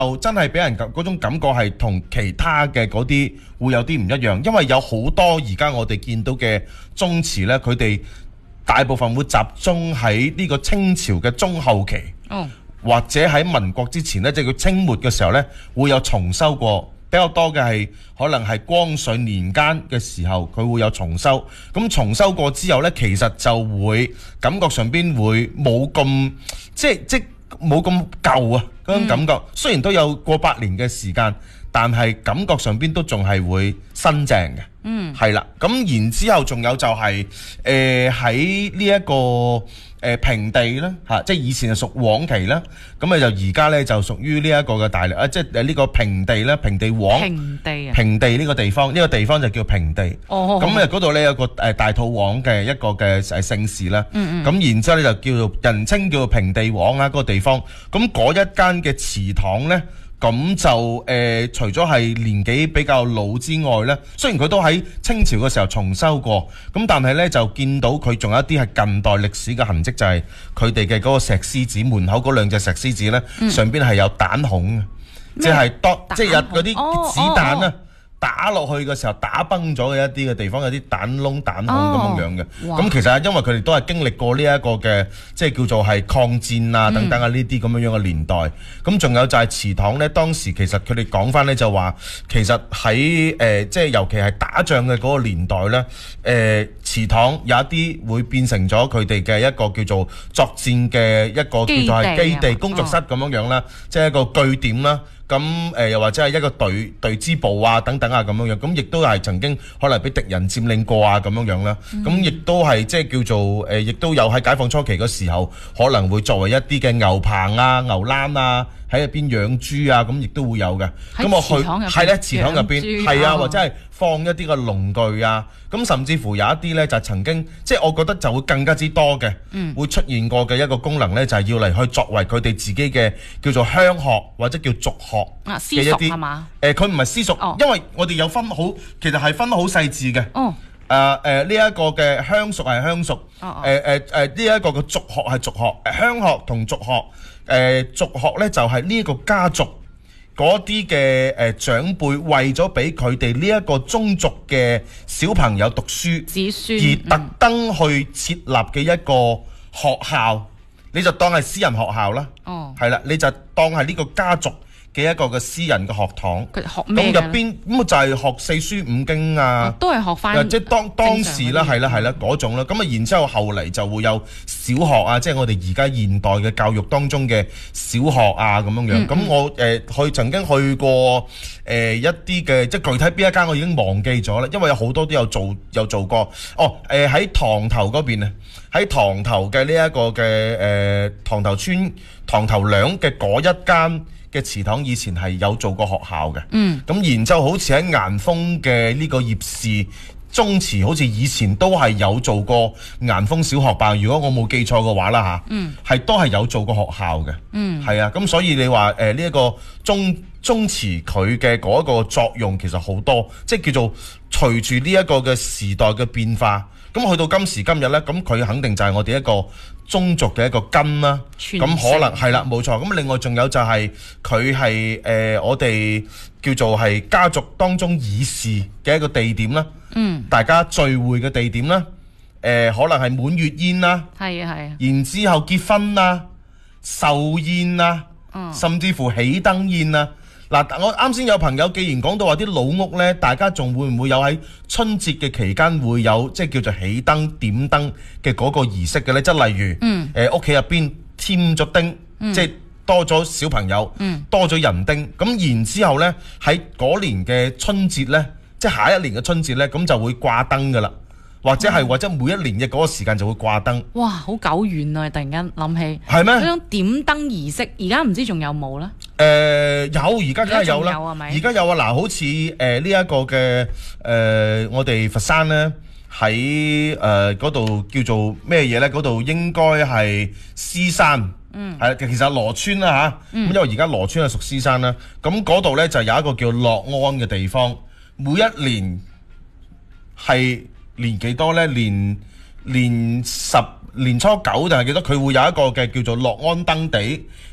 就真係俾人嗰種感覺係同其他嘅嗰啲會有啲唔一樣，因為有好多而家我哋見到嘅宗祠呢，佢哋大部分會集中喺呢個清朝嘅中後期，或者喺民國之前呢，即係佢清末嘅時候呢，會有重修過。比較多嘅係可能係光緒年間嘅時候，佢會有重修。咁重修過之後呢，其實就會感覺上邊會冇咁即冇咁舊啊嗰種感覺。雖然都有過百年嘅時間，但係感覺上邊都仲係會新淨嘅。係啦。咁然之後仲有就係喺呢一個平地啦，即係以前係屬黃旗啦，咁就而家咧就屬於呢一個嘅大即係呢個平地啦，平地黃。平地呢個地方，呢個地方就叫平地。咁嗰度咧有個大肚黃嘅一個嘅姓氏啦。咁然之後咧就叫做人稱叫做平地黃啊，嗰個地方。咁嗰一間嘅祠堂咧。咁就除咗係年紀比較老之外呢，雖然佢都喺清朝嘅時候重修過，咁但係呢就見到佢仲有一啲係近代歷史嘅痕跡，就係佢哋嘅嗰個石獅子門口嗰兩隻石獅子呢，上邊係有彈孔嘅，即係有嗰啲子彈啊。打落去嘅時候打崩咗嘅一啲嘅地方有啲彈窿彈孔咁樣嘅，咁其實係因為佢哋都係經歷過呢一個嘅即係叫做係抗戰啊等等啊呢啲咁樣嘅年代。咁仲有就係祠堂呢，當時其實佢哋講翻呢就話，其實喺即係尤其係打仗嘅嗰個年代呢，祠堂有一啲會變成咗佢哋嘅一個叫做作戰嘅一個叫做係基地工作室咁樣啦，即係一個據點啦。咁又或者係一個隊支部啊等等啊咁樣樣，咁亦都係曾經可能俾敵人佔領過啊咁樣樣啦。咁亦都係即係叫做亦都有喺解放初期嘅時候，可能會作為一啲嘅牛棚啊、牛欄啊，喺入邊養豬啊，咁亦都會有嘅。咁我去係咧，祠堂入邊係啊，或者係放一啲嘅農具啊。咁甚至乎有一啲咧就曾經，即係我覺得就會更加之多嘅，會出現過嘅一個功能咧，就係要嚟去作為佢哋自己嘅叫做鄉學或者叫族學嘅一啲係嘛？佢唔係私塾，因為我哋有分好，其實係分好細緻嘅。呢一個嘅鄉屬係鄉屬，呢一個嘅族學係族學，鄉學同族學，族學咧就係呢一個家族。嗰啲嘅長輩為咗俾佢哋呢一個宗族嘅小朋友讀書， 子孫而特登去設立嘅一個學校，你就當係私人學校啦。係啦，你就當係呢個家族嘅一個嘅私人嘅學堂。 佢學咩？ 咁入邊咁就係學四書五經啊， 都係學翻。 即係當時啦，係啦嗰種啦。咁啊，然之後後嚟就會有小學啊，即係我哋而家現代嘅教育當中嘅小學啊咁樣樣。咁我曾經去過一啲嘅，即係具體邊一間我已經忘記咗啦，因為有好多都有做過。喺塘頭嗰邊啊，喺塘頭嘅呢一個嘅塘頭村塘頭梁嘅嗰一間嘅祠堂以前係有做過學校嘅，咁然之後好似喺岩峰嘅呢個葉氏宗祠，好似以前都係有做過岩峰小學吧？如果我冇記錯嘅話啦嚇，係都係有做過學校嘅，係啊，咁所以你話呢一個宗祠佢嘅嗰一個作用其實好多，即係叫做隨住呢一個嘅時代嘅變化，咁去到今時今日呢，咁佢肯定就係我哋一個宗族嘅一個根啦，咁可能係啦，冇錯。咁另外仲有就係佢係我哋叫做係家族當中議事嘅一個地點啦，大家聚會嘅地點啦，可能係滿月宴啦， 係啊， 然之後結婚啦、壽宴啦，甚至乎喜燈宴啦。嗱，我啱先有朋友既然講到話啲老屋呢，大家仲會唔會有喺春節嘅期間會有即係叫做喜燈點燈嘅嗰個儀式嘅呢？即係例如屋企入邊添咗丁，即係多咗小朋友，多咗人丁，咁然之後呢，喺嗰年嘅春節呢，即係下一年嘅春節呢，咁就會掛燈噶啦。或者每一年嘅嗰個時間就會掛燈。哇，好久遠啊！突然間諗起，係咩？嗰種點燈儀式，而家唔知仲有冇啦？有，而家梗係有啦。而家有啊！嗱，好似呢一個嘅我哋佛山咧喺嗰度叫做咩嘢咧？嗰度應該係獅山。係其實羅村啦嚇。咁因為而家羅村係屬獅山啦。咁嗰度咧就有一個叫樂安嘅地方，每一年係。年幾多呢？年初9定係幾多？佢會有一個嘅叫做樂安登地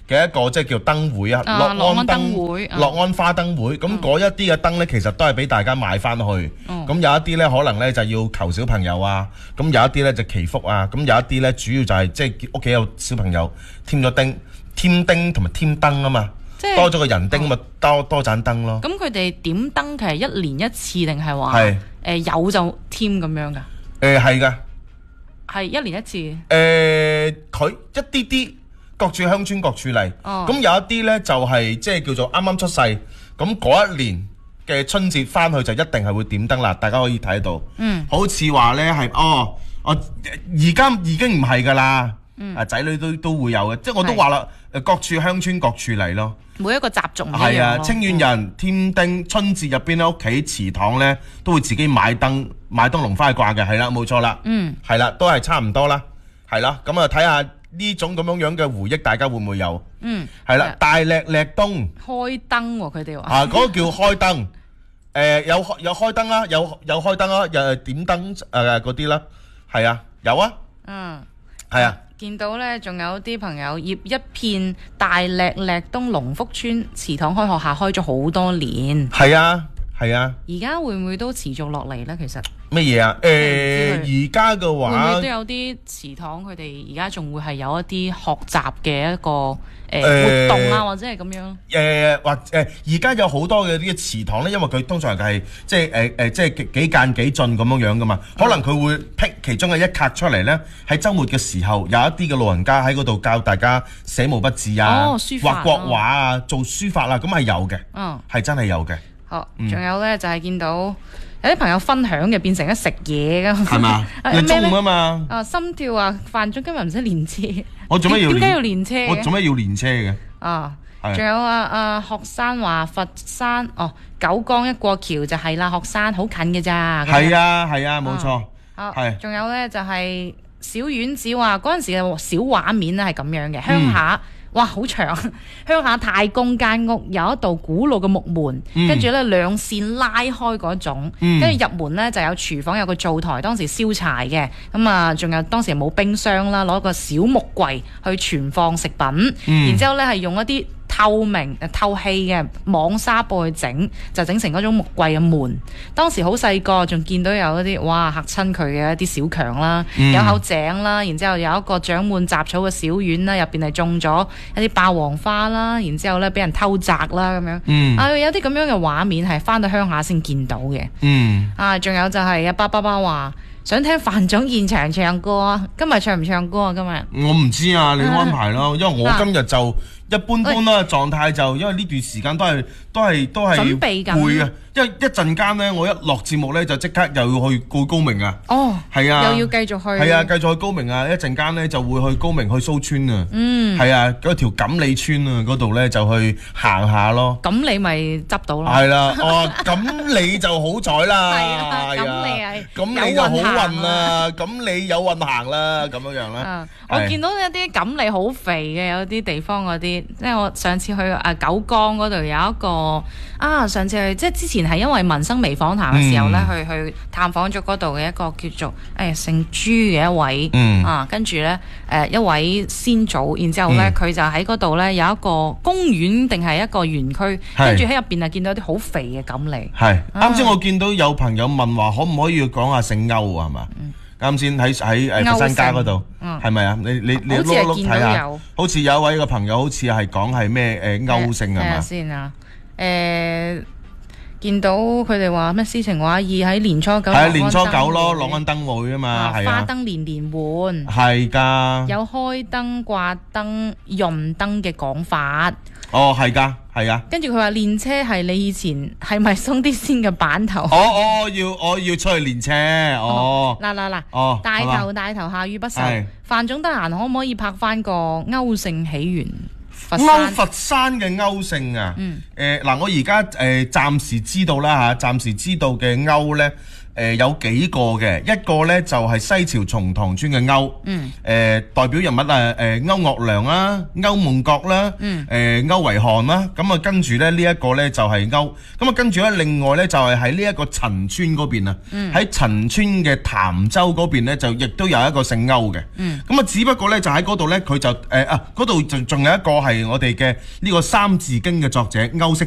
嘅一個即係叫燈會啊， 樂安燈會， 樂安花燈會。咁嗰一啲嘅燈呢，其實都係俾大家買翻去。咁有一啲呢，可能呢就要求小朋友啊，咁有一啲呢就祈福啊，咁有一啲呢，主要就係即係屋企有小朋友添丁同埋添燈啊嘛。多咗個人丁咪多盞燈咯。咁佢哋點燈其實一年一次定係話有就添咁樣噶？ 係噶， 係一年一次。 佢一啲啲各處鄉村各處例。咁有一啲呢，就係即係叫做啱啱出世，咁嗰一年嘅春節翻去就一定係會點燈啦。大家可以睇到，好似話呢係而家已經唔係噶啦。仔女都會有嘅，即係我都話啦，各處鄉村各處例咯。 每一個習俗唔一樣。 係啊，清遠人添丁，春節入邊咧，屋企祠堂咧都會自己買燈籠翻去掛嘅，係啦，冇錯啦。係啦，都係差唔多啦，係啦。咁啊，睇下呢種咁樣嘅回憶，大家會唔會有？係啦，大叻叻東開燈喎，佢哋話。 嗰個叫開燈，有開燈啦，有開燈啦，又點燈嗰啲啦，係啊，有啊。係啊。 見到呢，仲有啲朋友葉一片大叻叻東龍福村祠堂開學校開咗好多年。 係啊，係啊。而家會唔會都持續落嚟呢？其實乜嘢啊？而家嘅話， 會唔會都有啲祠堂佢哋而家仲會係有一啲學習嘅一個活動啊，或者係咁樣？ 而家有好多嘅啲祠堂咧，因為佢通常係即係幾間幾進咁樣噶嘛，可能佢會辟其中嘅一格出嚟咧，喺週末嘅時候有一啲嘅老人家喺嗰度教大家寫毛筆字啊，畫國畫啊，做書法啊，咁係有嘅，係真係有嘅。 好，仲有咧就係見到有啲朋友分享嘅變成咗食嘢噶， 係嘛？你中午啊嘛？ 心跳啊！飯鐘今日唔使練車， 我做咩要？ 點解要練車？ 我做咩要練車嘅？ 仲有學生話佛山九江一過橋就係啦，學生好近嘅咋。 係啊，冇錯。 係。仲有咧就係小丸子話嗰陣時嘅小畫面咧係咁樣嘅，鄉下。哇，好長！鄉下太公間屋有一道古老嘅木門，跟住咧兩扇拉開嗰種，跟住入門咧就有廚房，有個灶台，當時燒柴嘅，咁啊，仲有當時冇冰箱啦，攞個小木櫃去存放食品，然之後咧係用一啲透明透氣嘅網紗布去整，就整成嗰種木櫃嘅門。當時好細個，仲見到有一啲哇嚇親佢嘅一啲小強啦，有口井啦，然之後有一個長滿雜草嘅小院啦，入邊係種咗一啲霸王花啦，然之後咧俾人偷摘啦咁樣。有啲咁樣嘅畫面係翻到鄉下先見到嘅。仲有就係爸爸話想聽范總現場唱歌啊！今日唱唔唱歌啊？今日我唔知啊，你安排咯，因為我今日就一般般啦，狀態就因為呢段時間都係準備緊攰啊，因為一陣間咧，我一落節目咧就即刻又要去高明啊。係啊， 又要繼續去。 係啊，繼續去高明啊！一陣間咧就會去高明去蘇村啊。係啊，嗰條錦里村啊，嗰度咧就去行下咯。 咁你咪執到咯。 係啦，咁你就好彩啦。 係啊，咁你就好運啦，咁你有運行啦，咁樣樣啦。 我見到一啲錦鯉好肥嘅，有啲地方嗰啲，即係我上次去九江嗰度有一個上次去即係之前係因為民生微訪談嘅時候咧，去探訪咗嗰度嘅一個叫做姓朱嘅一位，跟住咧一位先祖，然之後咧佢就喺嗰度咧有一個公園定係一個園區，跟住喺入邊見到啲好肥嘅錦鯉。係啱先我見到有朋友問話，可唔可以講下姓歐啊？係嘛？啱先喺佛山街嗰度，係咪啊？你碌碌睇下，好似有一位個朋友好似係講係咩歐姓係嘛？ 先啊，見到佢哋話咩詩情畫意喺年初九， 係年初九咯，樂安燈會啊嘛，係啊， 花燈年年換， 係㗎， 有開燈掛燈潤燈嘅講法。 係㗎，係啊。跟住佢話練車係你以前係咪鬆啲先嘅版頭？ 我要出去練車。 嗱，大頭下雨不愁。范總得閒可唔可以拍翻個歐姓起源？ 佛山嘅歐姓啊。我而家暫時知道啦嚇，暫時知道嘅歐咧， 有幾個嘅，一個呢就係西樵松塘村嘅歐，代表人物歐岳良啦、歐夢覺啦、歐維漢啦，咁啊跟住咧呢一個呢就係歐，咁啊跟住呢另外呢就係喺呢一個陳村嗰邊啊，喺陳村嘅潭州嗰邊呢就亦都有一個姓歐嘅，咁啊只不過呢就喺嗰度呢佢就嗰度仲有一個係我哋嘅呢個《三字經》嘅作者歐適